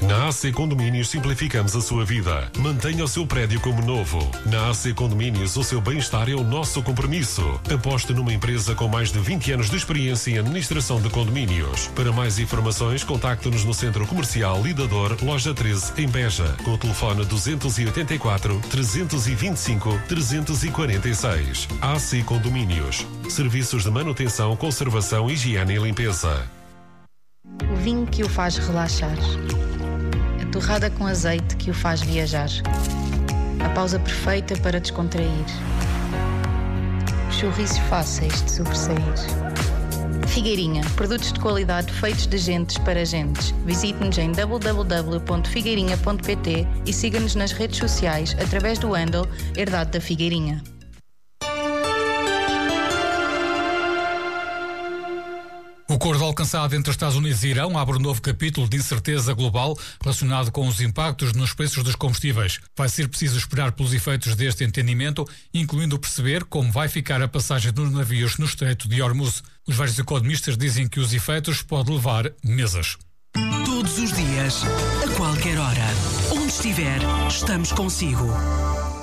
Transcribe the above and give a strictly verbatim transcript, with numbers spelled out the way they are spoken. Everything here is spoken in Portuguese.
Na A C Condomínios simplificamos a sua vida. Mantenha o seu prédio como novo. Na A C Condomínios, o seu bem-estar é o nosso compromisso. Aposte numa empresa com mais de vinte anos de experiência em administração de condomínios. Para mais informações, contacte-nos no Centro Comercial Lidador, Loja treze, em Beja, com o telefone duzentos e oitenta e quatro, trezentos e vinte e cinco, trezentos e quarenta e seis. A C Condomínios. Serviços de manutenção, conservação, higiene e limpeza. O vinho que o faz relaxar. A torrada com azeite que o faz viajar. A pausa perfeita para descontrair. Os sorrisos fáceis de sobressair. Figueirinha, produtos de qualidade feitos de gentes para gentes. Visite-nos em w w w ponto figueirinha ponto p t e siga-nos nas redes sociais através do handle Herdade da Figueirinha. O acordo alcançado entre Estados Unidos e Irão abre um novo capítulo de incerteza global relacionado com os impactos nos preços dos combustíveis. Vai ser preciso esperar pelos efeitos deste entendimento, incluindo perceber como vai ficar a passagem dos navios no Estreito de Hormuz. Os vários economistas dizem que os efeitos podem levar meses. Todos os dias, a qualquer hora, onde estiver, estamos consigo.